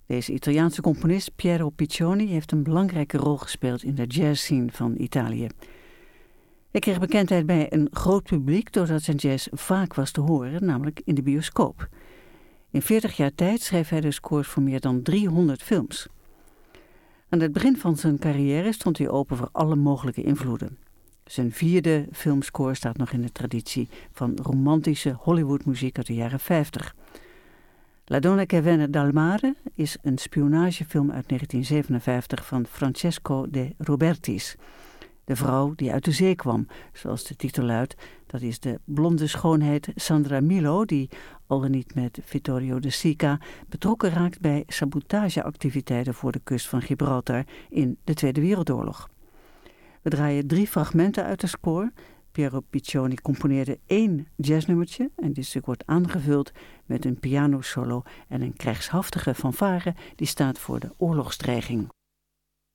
Deze Italiaanse componist Piero Piccioni heeft een belangrijke rol gespeeld in de jazzscene van Italië. Hij kreeg bekendheid bij een groot publiek doordat zijn jazz vaak was te horen, namelijk in de bioscoop. In 40 jaar tijd schreef hij de scores voor meer dan 300 films. Aan het begin van zijn carrière stond hij open voor alle mogelijke invloeden. Zijn 4e filmscore staat nog in de traditie van romantische Hollywoodmuziek uit de jaren 50. La donna che venne dal mare is een spionagefilm uit 1957 van Francesco de Robertis. De vrouw die uit de zee kwam, zoals de titel luidt. Dat is de blonde schoonheid Sandra Milo, die, al dan niet met Vittorio De Sica, betrokken raakt bij sabotageactiviteiten voor de kust van Gibraltar in de Tweede Wereldoorlog. We draaien 3 fragmenten uit de score. Piero Piccioni componeerde 1 jazznummertje en dit stuk wordt aangevuld met een pianosolo en een krijgshaftige fanfare die staat voor de oorlogsdreiging.